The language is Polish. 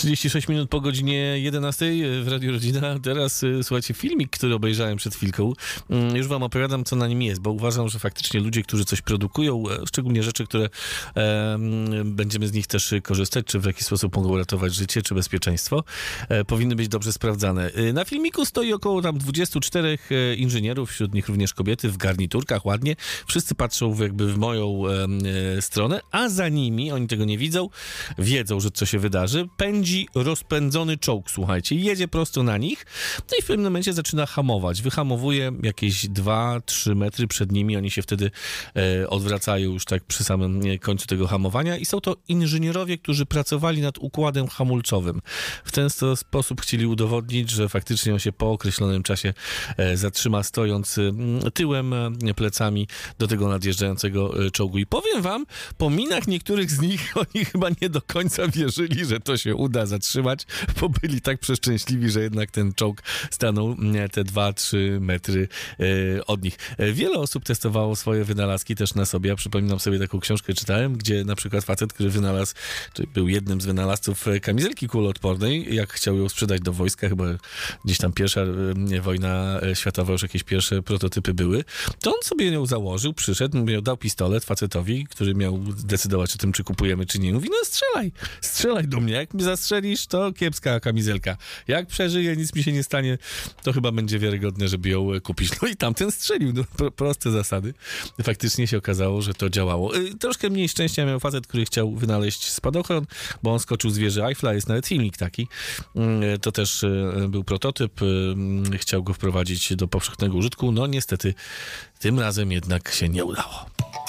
36 minut po godzinie 11 w Radiu Rodzina. Teraz słuchajcie, filmik, który obejrzałem przed chwilką. Już wam opowiadam, co na nim jest, bo uważam, że faktycznie ludzie, którzy coś produkują, szczególnie rzeczy, które będziemy z nich też korzystać, czy w jakiś sposób mogą ratować życie, czy bezpieczeństwo, powinny być dobrze sprawdzane. Na filmiku stoi około tam 24 inżynierów, wśród nich również kobiety w garniturkach, ładnie. Wszyscy patrzą jakby w moją stronę, a za nimi, oni tego nie wiedzą, że co się wydarzy, pędzi rozpędzony czołg, słuchajcie, jedzie prosto na nich, no i w pewnym momencie zaczyna hamować. Wyhamowuje jakieś 2-3 metry przed nimi, oni się wtedy odwracają już tak przy samym końcu tego hamowania i są to inżynierowie, którzy pracowali nad układem hamulcowym. W ten sposób chcieli udowodnić, że faktycznie on się po określonym czasie zatrzyma, stojąc tyłem, plecami do tego nadjeżdżającego czołgu. I powiem wam, po minach niektórych z nich oni chyba nie do końca wierzyli, że to się uda zatrzymać, bo byli tak przeszczęśliwi, że jednak ten czołg stanął te 2-3 metry od nich. Wiele osób testowało swoje wynalazki też na sobie. Ja przypominam sobie taką książkę, czytałem, gdzie na przykład facet, który wynalazł, czy był jednym z wynalazców kamizelki kuloodpornej, jak chciał ją sprzedać do wojska, chyba gdzieś tam pierwsza wojna światowa, już jakieś pierwsze prototypy były, to on sobie ją założył, przyszedł, dał pistolet facetowi, który miał decydować o tym, czy kupujemy, czy nie. Mówi, no strzelaj do mnie. Jak mnie zastrzelisz, to kiepska kamizelka. Jak przeżyję, nic mi się nie stanie, to chyba będzie wiarygodne, żeby ją kupić. No i tamten strzelił. No, proste zasady. Faktycznie się okazało, że to działało. Troszkę mniej szczęścia miał facet, który chciał wynaleźć spadochron, bo on skoczył z wieży Eiffla. Jest nawet filmik taki. To też był prototyp. Chciał go wprowadzić do powszechnego użytku. No niestety tym razem jednak się nie udało.